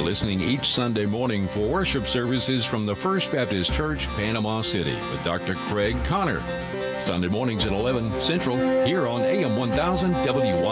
listening each Sunday morning for worship services from the First Baptist Church, Panama City, with Dr. Craig Connor. Sunday mornings at 11 Central, here on AM 1000 WY.